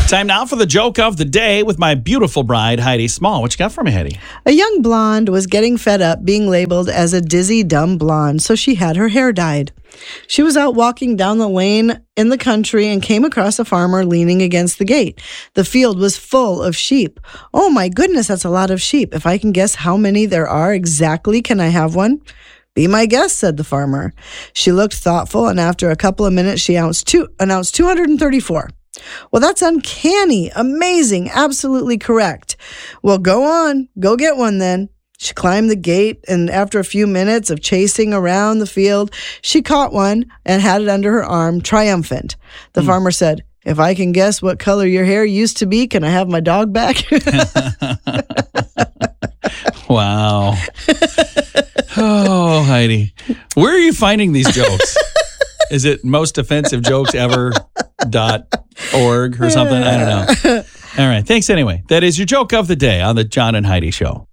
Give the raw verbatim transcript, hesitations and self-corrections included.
Time now for the joke of the day with my beautiful bride, Heidi Small. What you got for me, Heidi? A young blonde was getting fed up being labeled as a dizzy, dumb blonde, so she had her hair dyed. She was out walking down the lane in the country and came across a farmer leaning against the gate. The field was full of sheep. Oh my goodness, that's a lot of sheep. If I can guess how many there are exactly, can I have one? Be my guest, said the farmer. She looked thoughtful, and after a couple of minutes, she announced, two, announced two hundred thirty-four. Well, that's uncanny, amazing, absolutely correct. Well, go on, go get one then. She climbed the gate, and after a few minutes of chasing around the field, she caught one and had it under her arm, triumphant. The mm. farmer said, if I can guess what color your hair used to be, can I have my dog back? Wow. Oh, Heidi. Where are you finding these jokes? Is it most offensive jokes ever dot org or something? I don't know. All right. Thanks anyway. That is your joke of the day on the John and Heidi Show.